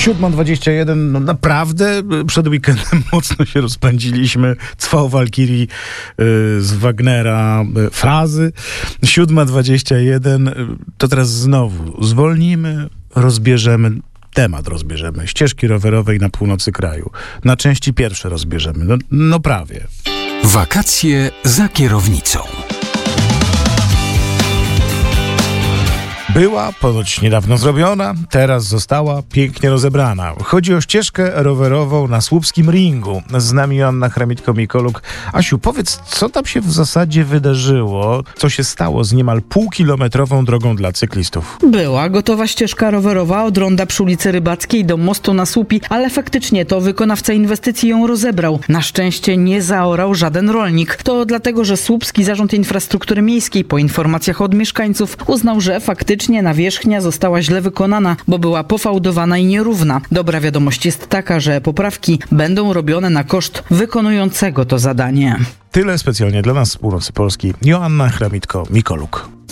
7:21, no naprawdę przed weekendem mocno się rozpędziliśmy. Cwał Walkirii z Wagnera frazy. 7:21, to teraz znowu zwolnimy, rozbierzemy ścieżki rowerowej na północy kraju. Na części pierwsze rozbierzemy, no prawie. Wakacje za kierownicą. Była ponoć niedawno zrobiona, teraz została pięknie rozebrana. Chodzi o ścieżkę rowerową na Słupskim Ringu. Z nami Joanna Chramicko-Mikoluk. Asiu, powiedz, co tam się w zasadzie wydarzyło? Co się stało z niemal półkilometrową drogą dla cyklistów? Była gotowa ścieżka rowerowa od ronda przy ulicy Rybackiej do mostu na Słupi, ale faktycznie to wykonawca inwestycji ją rozebrał. Na szczęście nie zaorał żaden rolnik. To dlatego, że Słupski Zarząd Infrastruktury Miejskiej po informacjach od mieszkańców uznał, że faktycznie nawierzchnia została źle wykonana, bo była pofałdowana i nierówna. Dobra wiadomość jest taka, że poprawki będą robione na koszt wykonującego to zadanie. Tyle specjalnie dla nas z północy Polski. Joanna Chramicko-Mikoluk.